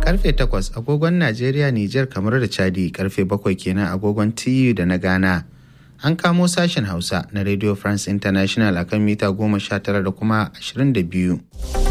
karfe 8 agogon Najeriya, Nijar, kamar da Chadi, karfe 7 kenan agogon TU da na Ghana. An kamo sashen Hausa na Radio France International akan mita 19 da kuma 22.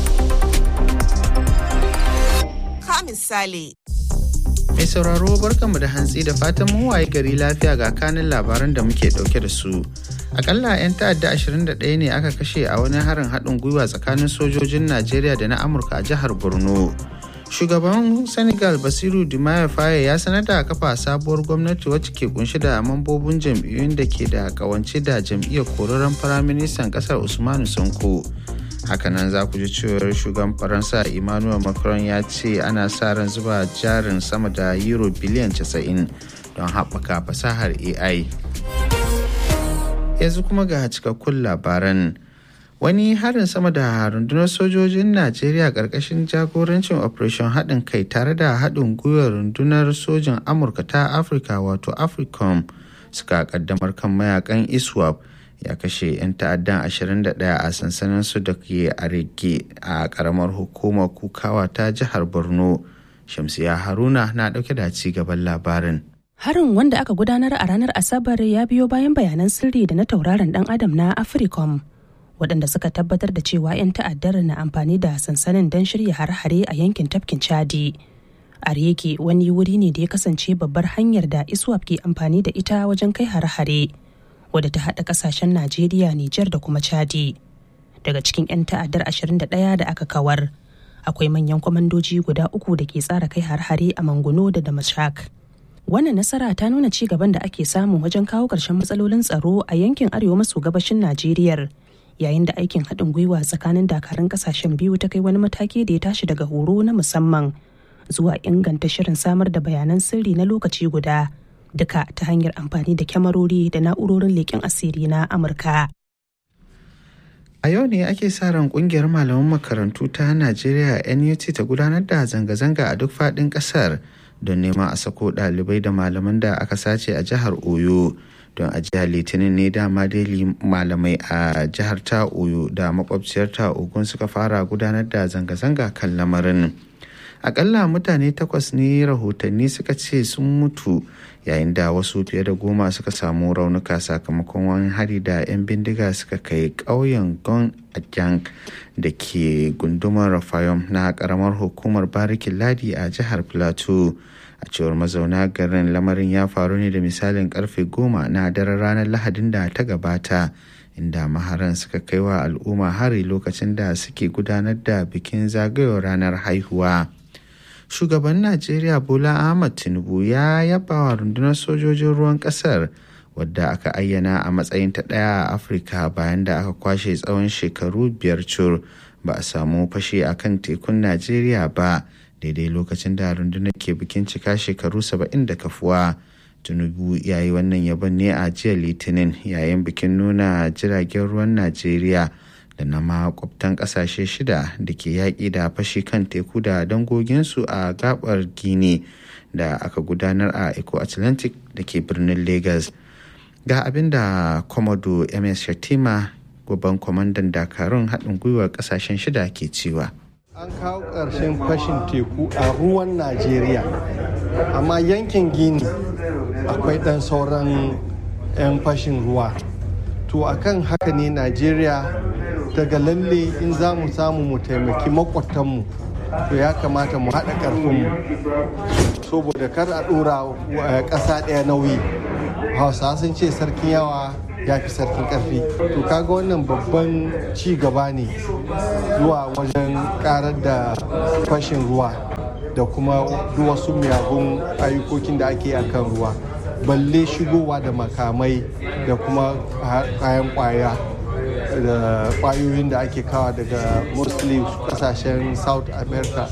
Ka misali. Mai sauraro barkanmu da hantsi da fatan mun waye gari lafiya ga kanin labaran da muke dauke da su. Akalla 'yan ta'adda 21 ne aka kashe a wani harin haɗin gwiwa tsakanin sojojin Najeriya da na Amurka a jihar Borno. Shugaban Senegal Basiru Diomaye Faye ya sanar da kafa sabuwar gwamnati wacce ke kunshi da mambobin jam'iyyun da ke da kawance da jam'iyyar korarren firaministan ƙasar Usmanu Sonko. Hakanan za ku ji cewar shugaban Faransa Emmanuel Macron ya ce ana sa ran zuba jarin sama da euro biliyan 90 don haɓaka fasahar AI. Yanzu kuma ga cikakkun labaran. Wani harin sama da rundunar sojojin Najeriya ƙarƙashin jagorancin Operation haɗin kai tare da haɗin gwiwar rundunar sojin Amurka ta Afirka wato AFRICOM suka ƙaddamar kan mayakan ISWAP ya kashe 'yan ta'addan 21 a sansanin su da ke a Rege a ƙaramar hukumar Kukawa ta jihar Borno. Shamsiya Haruna na ɗauke da ci gaban labarin. Harin wanda aka gudanar a ranar Asabar ya biyo bayan bayanan sirri da na tauraron ɗan adam na AFRICOM, waɗanda suka tabbatar da cewa 'yan ta'addar na amfani da sansanin don shirya hare-hare a yankin tafkin Chadi. Areke wani wuri ne da ya kasance babbar hanyar da ISWAP ke amfani da ita wajen kai hare-hare, wadda ta haɗa ƙasashen Najeriya, Nijar da kuma Chadi. Daga cikin 'yan ta'addar 21 da aka kawar, akwai manyan kwamandoji guda 3 da ke tsara kai hare-hare a Manguno da Damashak. Wannan nasara ta nuna ci gaban da ake samu wajen kawo ƙarshen matsalolin tsaro a yankin arewa maso gabashin Najeriya, yayin da aikin haɗin gwiwa tsakanin dakarun ƙasashen biyu ta kai wani mataki da ya tashi daga horo na musamman zuwa inganta shirin samar da bayanan sirri na lokaci guda, duka ta hanyar amfani da kyamarori da na'urorin leƙen asiri na Amurka. A yau ne ake sa ran ƙungiyar malaman makarantu ta Najeriya NUT ta gudanar da zanga-zanga a duk faɗin ƙasar don neman a sako ɗalibai da malaman da aka sace a jihar Oyo. Don a jihar Litinin ne dama dai malamai a jihar ta Oyo da makwabciyar ta Ogun suka fara gudanar da zanga-zanga kan lamarin. Akalla mutane 8 ne rahotanni suka ce sun mutu, yayin da wasu fiye da 10 suka samu raunuka sakamakon wani hari da 'yan bindiga suka kai ƙauyen Gon Ajang da ke gundumar Rafayom na ƙaramar hukumar Barikin Ladi a jihar Plateau. A cewar mazauna garin, lamarin ya faru ne da misalin karfe 10 na daren ranar Lahadin da ta gabata, inda maharan suka kai wa al'umma hari lokacin da suke gudanar da bikin zagayowar ranar haihuwa. Shugaban Najeriya Bola Ahmed Tinubu ya yaba wa rundunar sojojin ruwan kasar, wadda aka ayyana a matsayin ta ɗaya a Afirka bayan da aka kwashe tsawon shekaru 5 cur ba a samu fashe a kan tekun Najeriya ba, daidai lokacin da rundunar ke bikin cika shekaru 70 da kafuwa. Tinubu ya yi wannan yabon ne a jiya Litinin yayin bikin nuna jiragen ruwan Najeriya da na makwabtan ƙasashe 6 da ke yaƙi da fashi kan teku da dangoginsu a gabar Gini da aka gudanar a Eco Atlantic da ke birnin Lagos. Ga abin da Komodo MS Shatima, babban kwamandan dakarun haɗin gwiwar ƙasashen 6 ke cewa. An kawo ƙarshen fashin teku a ruwan Najeriya, amma yankin Gini akwai ɗan sauran 'yan fashin ruwa. To akan haka ne Najeriya daga lalle in za mu samu mu taimaki makwatanmu, to ya kamata mu haɗa ƙarfinmu saboda kar a ɗora ƙasa ɗaya nauyi. Hausawa sun ce sarkin yawa ya fi sarkin ƙarfi. To kaga wannan babban ci gaba ne zuwa wajen ƙarar da fashin ruwa da kuma duk wasu miyagun ayyukokin da ake a kan ruwa, balle shigowa da makamai da kuma kayan kwaya da kwayoyin da ake kawa daga mostly kasashen South America.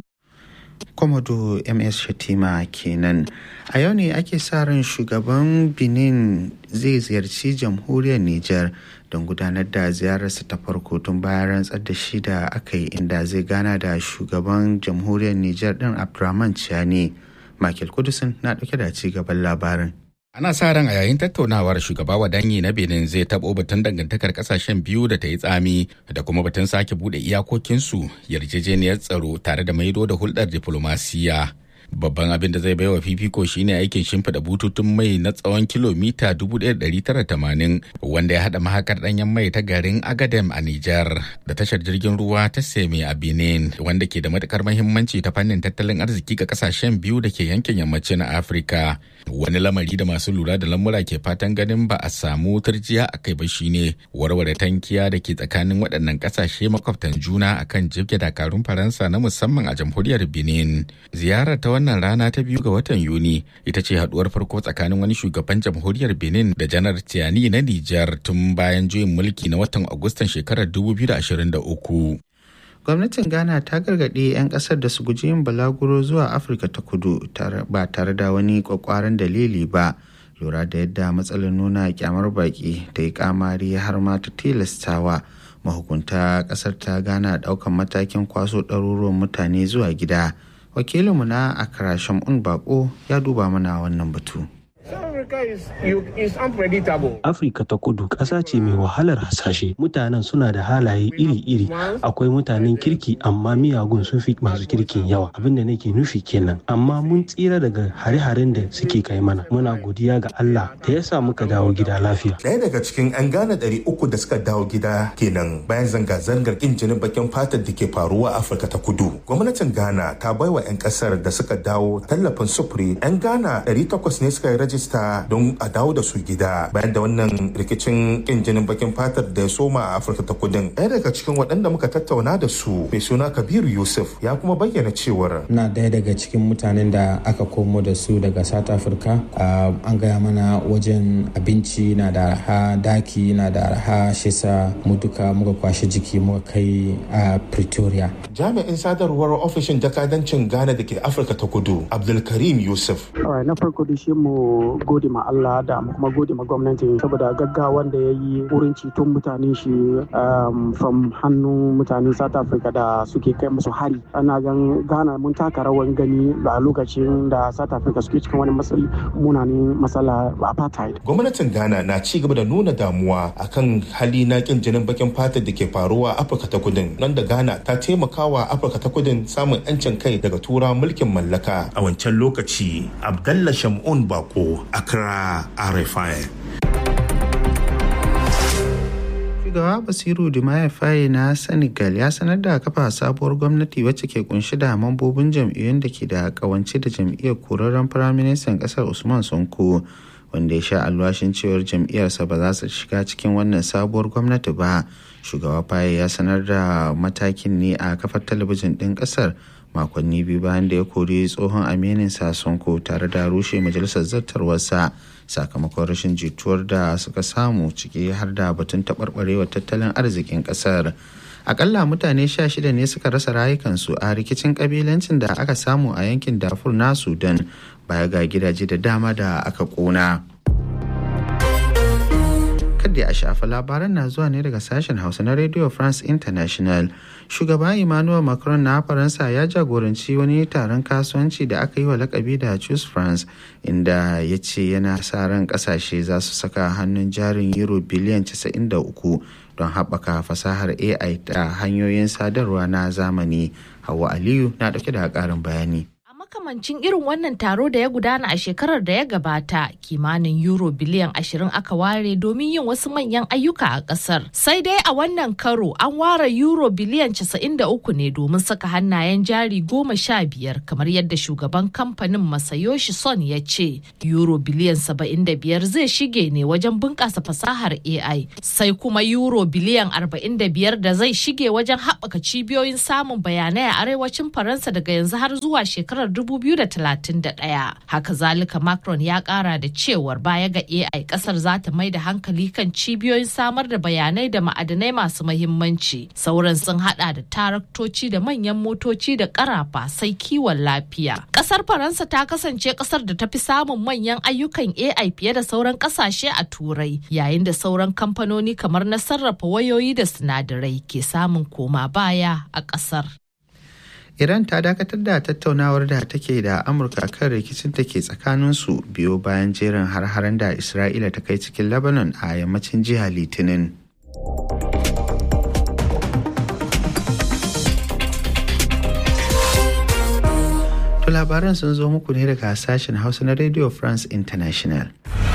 Komodo MS Shatima kenan. A yau ne ake sa ran shugaban Benin zai ziyarci jamhuriyar Nijar don gudanar da ziyararsa ta farko tun bayan rantsar da shi da aka yi, inda zai gana da shugaban jamhuriyar Nijar din Abdurrahman Chiani. Michael Kudusin na ɗauke da ci gaban labarin. Ana sa ran a yayin tattaunawar shugaba Wadanyi na Benin zai taɓo batun dangantakar ƙasashen biyu da ta yi tsami da kuma batun sake buɗe iyakokinsu, yarjejeniyar tsaro tare da maido da hulɗar diflomasiyya. Babban abin da zai baiwa fifiko shine aikin shimfiɗa bututun mai na tsawon kilomita 1,980 wanda ya haɗa mahakar ɗanyen mai ta garin Agadem a Nijar da tashar jirgin ruwa ta Seme a Benin, wanda ke da matukar muhimmanci ta fannin tattalin arziki ga kasashen biyu da ke yankin yammacin Afirka. Wani lamari da masu lura da lamura ke fatan ganin ba a samu turjiya a kai ba shine warware tankiya da ke tsakanin waɗannan ƙasashe makwabtan juna akan jibge dakarun Faransa na musamman a jamhuriyar Benin. Ziyarar ta wannan rana ta 2 ga watan Yuni ita ce haduwar farko tsakanin wani shugaban jamhuriyar Benin da janar Tiani na Nijar tun bayan juyin mulki na watan Agustan shekarar 2023. Gwamnatin Ghana ta gargaɗi 'yan ƙasar da su guji yin balaguro zuwa Afirka ta kudu ba tare da wani ƙwaƙwaran dalili ba, lura da yadda matsalar nuna kyamar baƙi ta yi kamari har ma ta tilastawa mahukunta ƙasar ta Ghana ɗaukan matakin kwaso ɗaruruwan mutane zuwa gida. Wakilinmu na Accra Shamun Bako ya duba mana wannan batu. Afirka ta kudu ƙasa ce mai wahalar hasashe. Mutanen suna da halaye iri-iri. Akwai mutanen kirki amma miyagun sun fi masu kirkin yawa. Abin da nake nufi kenan. Amma mun tsira daga hare-haren da suke kai mana. Muna godiya ga Allah da ya sa muka dawo gida lafiya. Ɗaya daga cikin 'yan Ghana 300 da suka dawo gida kenan bayan zanga-zangar ƙin jinin bakin fatar da ke faruwa a Afirka ta kudu. Gwamnatin Ghana ta baiwa 'yan ƙasar da suka dawo tallafin sufuri. 'Yan Ghana 800 ne suka yi rajista don a dawo da su gida bayan da wannan rikicin kin jinin bakin fatar da ya soma a Afirka ta kudin. Ɗaya daga cikin waɗanda muka tattauna da su mai suna Kabiru Yusuf ya kuma bayyana cewar na ɗaya daga cikin mutanen da aka komo da su daga South Africa. An gaya mana wajen abinci na da arha, daki na da arha, shisa mu duka muka kwashe jiki muka kai a Pretoria. Jami'in sadarwar ofishin jakadancin Ghana da ke Afirka ta kudu Abdulkarim Yusuf. Na farko da shi mu gode ma Allah da kuma gode ma gwamnati saboda gaggawan da ya yi wurin ceton mutane shi from hannun mutanen South Africa da suke kai musu hari. Ana gan Ghana mun taka rawan gani a lokacin da South Africa suke cikin wani munanin matsala apartheid. Gwamnatin Ghana na ci gaba da nuna damuwa akan hali na kin jinin bakin fatar da ke faruwa a Afirka ta kudin, nan da Ghana ta taimakawa Afirka ta kudin samun 'yancin kai daga tura mulkin mallaka a wancan lokaci. Abdallah Shamun Bako, Accra, RFI. Shugaba Basiru Diomaye Faye na Senegal ya sanar da kafa sabuwar gwamnati wacce ke kunshi da mambobin jam'iyyun da ke da kawance da jam'iyyar korarren firaministan kasar Usman Sonko, wanda ya sha alwashin cewar jam'iyyarsa ba za su shiga cikin wannan sabuwar gwamnati ba. Shugaba Faye ya sanar da matakin ne a kafar talabijin ɗin ƙasar makonni biyu bayan da ya kori tsohon amininsa Sonko tare da rushe majalisar zartarwarsa sakamakon rashin jituwar da suka samu, ciki har da batun taɓarɓarewar tattalin arzikin ƙasar. Akalla mutane 16 ne suka rasa rayukansu a rikicin ƙabilancin da aka samu a yankin Darfur na Sudan, baya ga gidaje da dama da aka ƙona. Kadda a shafa labaran na zuwa ne daga sashen Hausa na Radio France International. Shugaba Emmanuel Macron na Faransa ya jagoranci wani taron kasuwanci da aka yi wa lakabi da Choose France, inda ya ce yana sa ran kasashe za su saka hannun jarin euro biliyan 93 don haɓaka fasahar AI da hanyoyin sadarwa na zamani. Hauwa Aliyu na ɗauke da ƙarin bayani. Makamancin irin wannan taro da ya gudana a shekarar da ya gabata, kimanin euro biliyan 20 aka ware domin yin wasu manyan ayyuka a kasar. Sai dai a wannan karo an ware euro biliyan 93 ne domin saka hannayen jari 15, kamar yadda shugaban kamfanin Masayoshi Son ya ce. Euro biliyan 75 zai shige ne wajen bunƙasa fasahar AI, sai kuma euro biliyan 45 da zai shige wajen haɓaka cibiyoyin samun bayanai a arewacin Faransa daga yanzu har zuwa shekarar 2031. Haka zalika Macron ya kara da cewar baya ga AI kasar za ta mai da hankali kan cibiyoyin samar da bayanai da ma'adanai masu mahimmanci. Sauran sun hada da taraktoci da manyan motoci da karafa, sai kiwon lafiya. Kasar Faransa ta kasance kasar da ta fi samun manyan ayyukan AI fiye da sauran kasashe a Turai, yayin da sauran kamfanoni kamar na sarrafa wayoyi da sinadarai ke samun koma baya a kasar. Iran ta dakatar da tattaunawar da take da Amurka kan rikicin da ke tsakaninsu biyo bayan jerin har-haren da Isra'ila ta kai cikin Lebanon a yammacin jiya Litinin. To labaran sun zo muku ne daga sashen Hausa na Radio France International.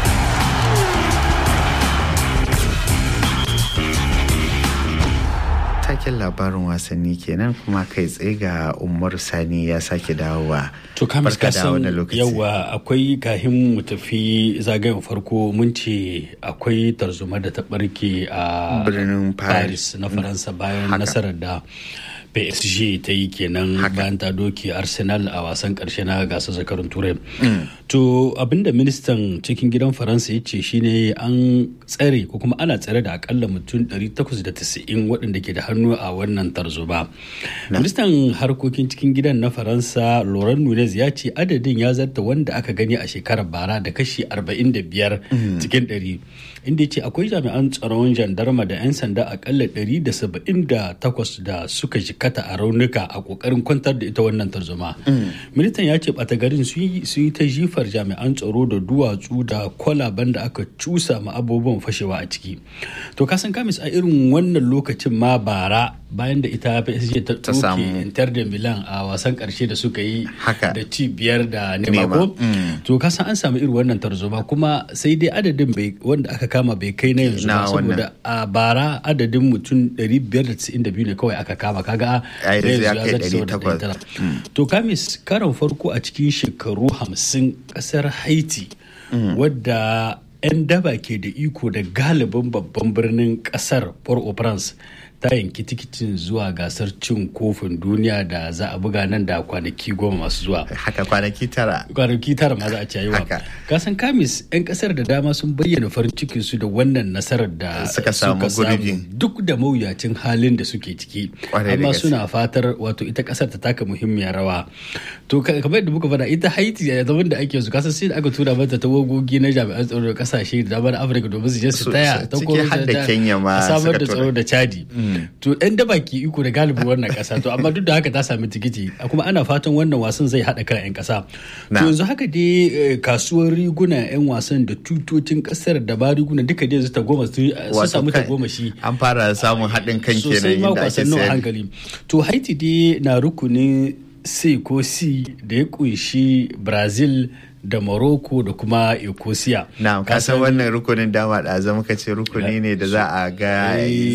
Taken labarin wasanni kenan kuma kai tsaye ga Umar Sani ya sake dawowa. To kamis kasan yawa akwai kahin mu tafi zagayen farko mun ce akwai tarzoma da ta barke a birnin Paris na Faransa bayan nasarar da PSG ta yi kenan bayan ta doke Arsenal a wasan karshe na gasar zakarun Turai. To abinda ministan cikin gidan Faransa ya ce shine an tsare ko kuma ana tsare da akalla mutum 890 waɗanda ke da hannu a wannan tarzoma. Ministan harkokin cikin gidan na Faransa Laurent Nunez ya ce adadin ya zarta wanda aka gani a shekarar bara da kashi 45 cikin 100, inda ya ce akwai jami'an tsaron jandarma da 'yan sanda akalla 178 da suka jikata a raunuka a kokarin kwantar da ita wannan tarzoma. Ministan ya ce ɓata garin su yi ta jifar jami'an tsaro da duwatsu da kwalaban da aka cusa ma abubuwan fashewa a ciki. To kasan kamis a irin wannan lokacin ma bara bayan da ita PSG ta tsoke Inter de Milan a wasan karshe da suka yi da ci 5 da nema ko. To kasan an samu irin wannan tarzoma kuma sai dai adadin wanda aka kama bai kai na yanzu ba saboda a bara adadin mutum 592 ne kawai aka kama kaga to kamis karon farko a cikin shekaru 50 kasar Haiti wadda 'yan daba ke da iko da galibin babban birnin kasar Port-au-Prince ta yanki tikitin zuwa gasar cin kofin duniya da za a buga nan da kwanaki 10 masu zuwa. Haka kwanaki 9 ma za a ci yawa. Kasan kamis 'yan kasar da dama sun bayyana farin cikin su da wannan nasarar da suka samu duk da mawuyacin halin da suke ciki. Amma suna fatar wato ita kasar ta taka muhimmiyar rawa. To kamar yadda muka faɗa ita Haiti a zaman da ake su kasan sai da aka tura mata tawagogi na jami'an tsaro da kasashe da dama na Afirka domin su je su taya ta samar da tsaro da Chadi. To ɗan daba ke iko da galibin wannan ƙasa to amma duk da haka ta sami tikiti kuma ana fatan wannan wasan zai haɗa kan 'yan ƙasa. To yanzu haka dai kasuwar riguna 'yan wasan da tutocin ƙasar da ba riguna duka dai su samu tagomashi. An fara samun haɗin kan kenan inda ake sayar. Hankali. To Haiti dai na rukunin C ko C da ya kunshi Brazil da Morocco da kuma Ecosia. Na kasan wannan rukunin dama da zama ka ce rukuni ne da za a ga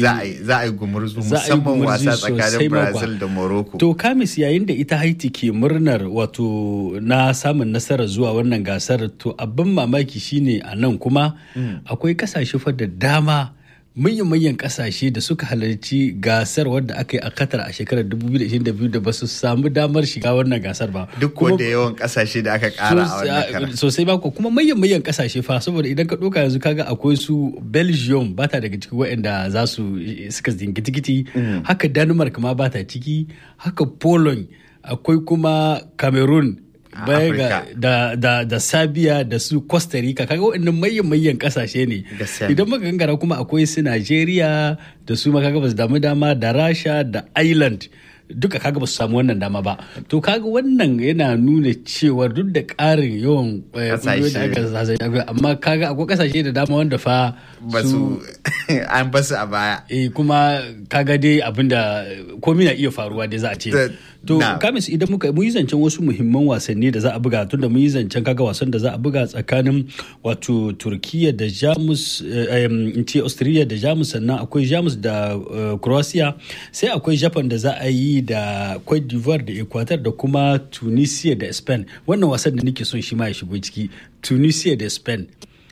za a yi gumurzu musamman wasa tsakanin Brazil da Morocco. To kamis yayin da ita Haiti ke murnar wato na samun nasarar zuwa wannan gasar to abin mamaki shine a nan kuma akwai kasashe fa da dama manyan kasashe da suka halarci gasar wadda aka yi a Qatar a shekarar 2022 da ba su samu damar shiga wannan gasar ba. Duk wanda yawan kasashe da aka kara a wannan karar. Sosai ba kuma manyan kasashe fa saboda idan ka ɗauka yanzu kaga akwai su Belgium ba ta daga cikin waɗanda za su suka zingi tikiti. Haka Denmark ma ba ta ciki. Haka Poland akwai kuma Cameroon. Baya da Serbia da su Costa Rica kaga waɗannan manyan kasashe ne. Idan muka gangara kuma akwai su Nigeria da su kaga ba su damu dama da Rasha da Ireland duka kaga ba su samu wannan dama ba. To kaga wannan yana nuna cewa duk da ƙarin yawan kasashe amma kaga akwai kasashe da dama wanda fa su an basu a baya. Kuma kaga dai abinda komai na iya faruwa dai za a ce. To kamis idan mu yi zancen wasu muhimman wasanni da za a buga tunda mu yi zancen kaga wasan da za a buga tsakanin wato Turkiya da Jamus in ce Austria da Jamus sannan akwai Jamus da Croatia sai akwai Japan da za a yi da Cote d'Ivoire da Ecuador da kuma Tunisia da Spain. Wannan wasan da nake son shi ma ya shigo ciki Tunisia da Spain.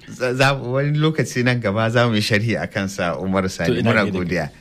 Wani lokaci nan gaba za mu yi sharhi a kansa Umar Sani muna godiya.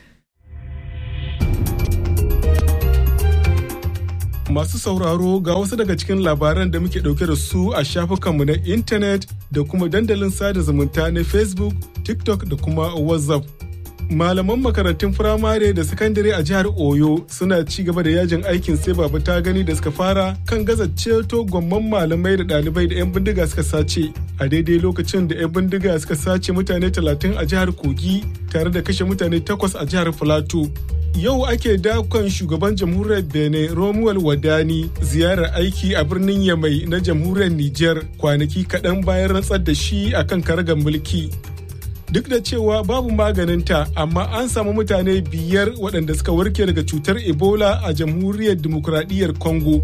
Masu sauraro ga wasu daga cikin labaran da muke ɗauke da su a shafukanmu na intanet da kuma dandalin sada zumunta na Facebook, TikTok da kuma WhatsApp. Malaman makarantun firamare da sakandare a jihar Oyo suna ci gaba da yajin aikin sai baba ta gani da suka fara kan gaza ceto gwamman malamai da ɗalibai da 'yan bindiga suka sace. A daidai lokacin da 'yan bindiga suka sace mutane 30 a jihar Kogi tare da kashe mutane 8 a jihar Filato. Yau ake dakon shugaban jamhuriyar Benin Romuald Wadani ziyarar aiki a birnin Yamai na jamhuriyar Nijar kwanaki kaɗan bayan rantsar da shi akan karagar mulki. Duk da cewa babu maganinta, amma an samu mutane 5 waɗanda suka warke daga cutar Ebola a jamhuriyar Dimokuraɗiyyar Congo.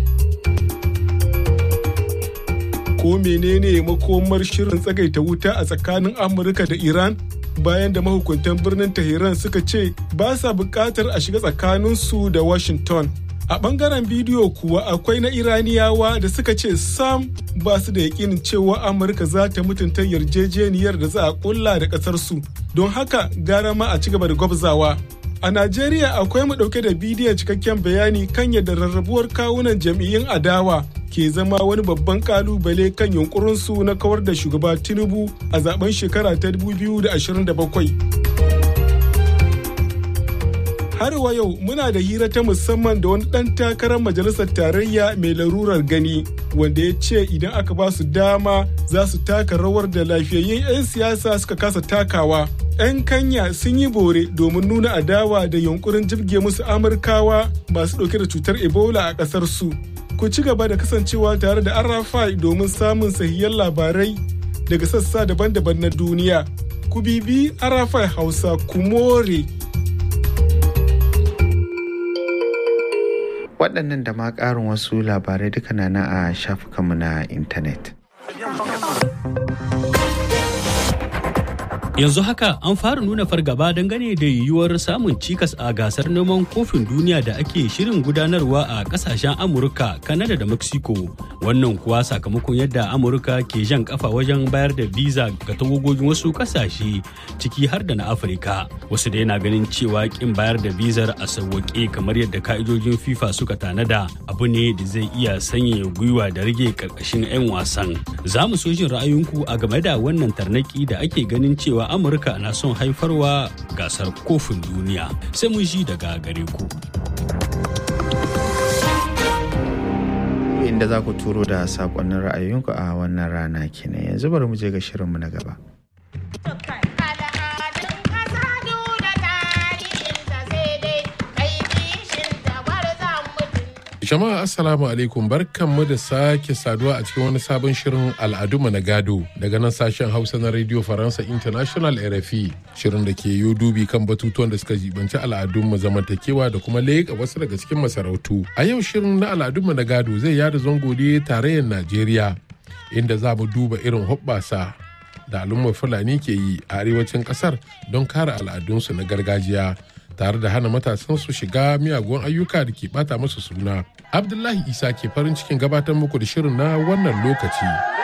Ko menene makomar shirin tsagaita wuta a tsakanin Amurka da Iran? Bayan da mahukuntan birnin Tehran suka ce ba sa buƙatar a shiga tsakaninsu da Washington. A ɓangaren bidiyo kuwa akwai na Iraniyawa da suka ce sam ba su da yaƙinin cewa Amurka za ta mutunta yarjejeniyar da za a ƙulla da ƙasarsu. Don haka gara ma a ci gaba da gwabzawa. A Najeriya akwai mu ɗauke da bidiyon cikakken bayani kan yadda rarrabuwar kawunan jam'iyyun adawa ke zama wani babban kalubale kan yunkurinsu na kawar da shugaba Tinubu a zaben shekara ta 2027. Har wa yau muna da hira ta musamman da wani ɗan takarar majalisar tarayya mai larurar gani wanda ya ce idan aka ba su dama za su taka rawar da lafiyayyun 'yan siyasa suka kasa takawa. 'Yan Kenya sun yi bore domin nuna adawa da yunkurin jibge musu Amurkawa masu ɗauke da cutar Ebola a ƙasar su. Ku ci gaba da kasancewa tare da Arafai domin samun sahihan labarai daga sassa daban-daban na duniya. Ku bibi Arafai Hausa ku more. Waɗannan da ma ƙarin wasu labarai duka na a shafukanmu na intanet. Yanzu haka an fara nuna fargaba dangane da yiwuwar samun cikas a gasar neman kofin duniya da ake shirin gudanarwa a kasashen Amurka, Kanada da Mexico. Wannan kuwa sakamakon yadda Amurka ke jan kafa wajen bayar da visa ga tawagogin wasu kasashe ciki har da na Afirka. Wasu da yana ganin cewa kin bayar da bizar a sauwaƙe kamar yadda ka'idojin FIFA suka tanada abu ne da zai iya sanya gwiwa da rage karkashin 'yan wasan. Za mu so jin ra'ayinku a game da wannan tarnaki da ake ganin cewa Amurka na son haifarwa gasar kofin duniya. Sai mun ji daga gare ku. Inda za ku turo da sakonnin ra'ayoyinku a wannan rana kenan. Yanzu bari mu je ga shirinmu na gaba. Jama'a assalamu alaikum, barkanmu da sake saduwa a cikin wani sabon shirin al'adunmu na gado daga nan sashen Hausa na Radio Faransa International RFI, shirin da ke yi dubi kan batutuwan da suka jibanci al'adunmu, zamantakewa da kuma leƙa wasu daga cikin masarautu. A yau shirin na al'adunmu na gado zai yada zango ne tarayyar Najeriya, inda za mu duba irin hoɓɓasa da al'ummar Fulani ke yi a arewacin ƙasar don kare al'adunsu na gargajiya, tare da hana matasan su shiga miyagun ayyuka da ke bata musu suna. Abdullahi Isa ke farin cikin gabatar muku da shirin na wannan lokaci.